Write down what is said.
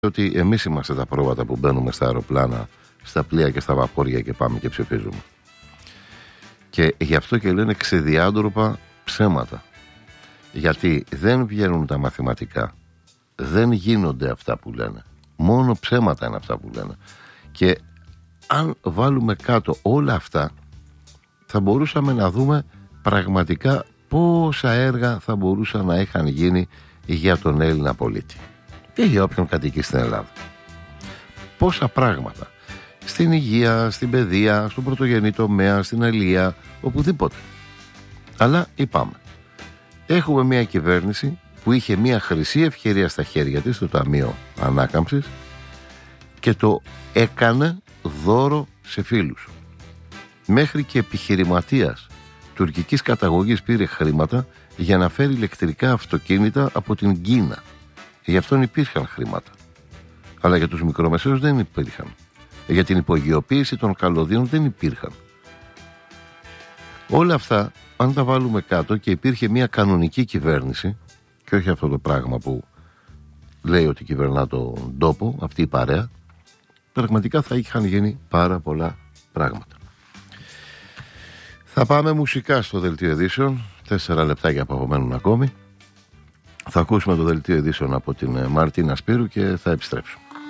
ότι εμείς είμαστε τα πρόβατα που μπαίνουμε στα αεροπλάνα, στα πλοία και στα βαπόρια και πάμε και ψηφίζουμε. Και γι' αυτό και λένε ξεδιάντροπα ψέματα. Γιατί δεν βγαίνουν τα μαθηματικά. Δεν γίνονται αυτά που λένε. Μόνο ψέματα είναι αυτά που λένε. Και αν βάλουμε κάτω όλα αυτά, θα μπορούσαμε να δούμε πραγματικά πόσα έργα θα μπορούσαν να είχαν γίνει για τον Έλληνα πολίτη και για όποιον κατοικεί στην Ελλάδα. Πόσα πράγματα. Στην υγεία, στην παιδεία, στον πρωτογενή τομέα, στην αλεία, οπουδήποτε. Αλλά είπαμε. Έχουμε μια κυβέρνηση που είχε μια χρυσή ευκαιρία στα χέρια της, το Ταμείο Ανάκαμψης, και το έκανε δώρο σε φίλους. Μέχρι και επιχειρηματίας τουρκικής καταγωγής πήρε χρήματα για να φέρει ηλεκτρικά αυτοκίνητα από την Κίνα. Γι' αυτόν υπήρχαν χρήματα. Αλλά για τους μικρομεσαίους δεν υπήρχαν. Για την υπογειοποίηση των καλωδίων δεν υπήρχαν. Όλα αυτά, αν τα βάλουμε κάτω και υπήρχε μια κανονική κυβέρνηση, και όχι αυτό το πράγμα που λέει ότι κυβερνά τον τόπο, αυτή η παρέα, πραγματικά θα είχαν γίνει πάρα πολλά πράγματα. Θα πάμε μουσικά στο δελτίο ειδήσεων. 4 λεπτάκια που απομένουν ακόμη. Θα ακούσουμε το δελτίο ειδήσεων από την Μαρτίνα Σπύρου και θα επιστρέψουμε.